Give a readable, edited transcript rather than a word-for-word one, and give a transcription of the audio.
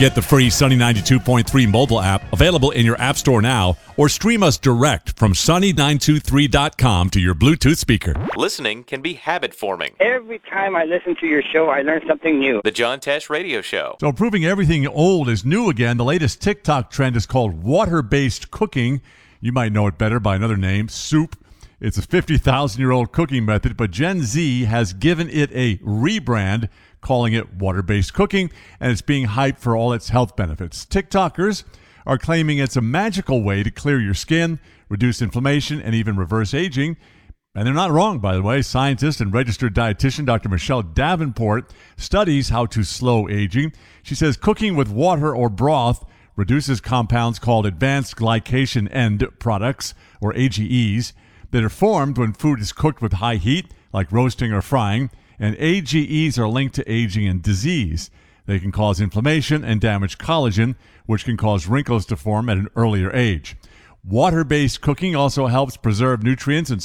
Get the free Sunny 92.3 mobile app available in your app store now, or stream us direct from sunny923.com to your Bluetooth speaker. Listening can be habit-forming. Every time I listen to your show, I learn something new. The John Tesh Radio Show. So proving everything old is new again, the latest TikTok trend is called water-based cooking. You might know it better by another name, soup. It's a 50,000-year-old cooking method, but Gen Z has given it a rebrand, calling it water-based cooking, and it's being hyped for all its health benefits. TikTokers are claiming it's a magical way to clear your skin, reduce inflammation, and even reverse aging. And they're not wrong, by the way. Scientist and registered dietitian Dr. Michelle Davenport studies how to slow aging. She says cooking with water or broth reduces compounds called advanced glycation end products, or AGEs, that are formed when food is cooked with high heat, like roasting or frying, and AGEs are linked to aging and disease. They can cause inflammation and damage collagen, which can cause wrinkles to form at an earlier age. Water-based cooking also helps preserve nutrients and